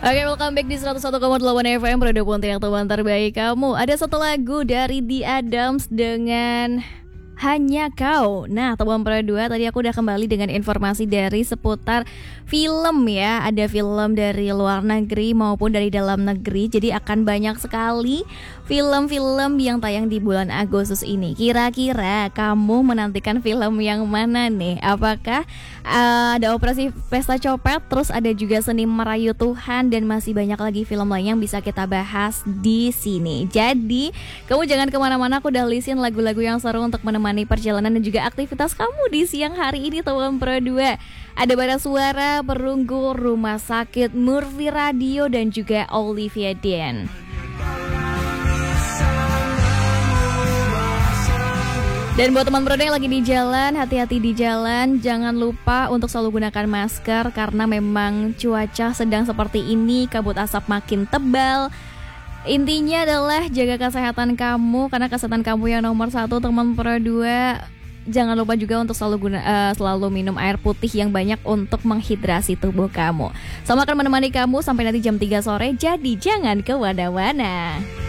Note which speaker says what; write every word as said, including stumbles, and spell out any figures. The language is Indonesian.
Speaker 1: Oke, welcome back di seratus satu koma delapan F M Produk Pontianak, teman terbaik kamu. Ada satu lagu dari The Adams dengan Hanya Kau. Nah, teman Produk, tadi aku udah kembali dengan informasi dari seputar film ya. Ada film dari luar negeri maupun dari dalam negeri. Jadi akan banyak sekali film-film yang tayang di bulan Agustus ini. Kira-kira kamu menantikan film yang mana nih? Apakah uh, ada Operasi Pesta Copet, terus ada juga Seni Merayu Tuhan, dan masih banyak lagi film lain yang bisa kita bahas di sini. Jadi kamu jangan kemana-mana, aku udah listin lagu-lagu yang seru untuk menemani perjalanan dan juga aktivitas kamu di siang hari ini, teman Pro dua. Ada Bara Suara, Perunggu, Rumah Sakit, Murphy Radio, dan juga Olivia Dean. Dan buat teman Pro yang lagi di jalan, hati-hati di jalan. Jangan lupa untuk selalu gunakan masker karena memang cuaca sedang seperti ini, kabut asap makin tebal. Intinya adalah jaga kesehatan kamu, karena kesehatan kamu yang nomor satu, teman Pro dua. Jangan lupa juga untuk selalu guna, uh, selalu minum air putih yang banyak untuk menghidrasi tubuh kamu. Sama akan menemani kamu sampai nanti jam tiga sore, jadi jangan kemana-mana.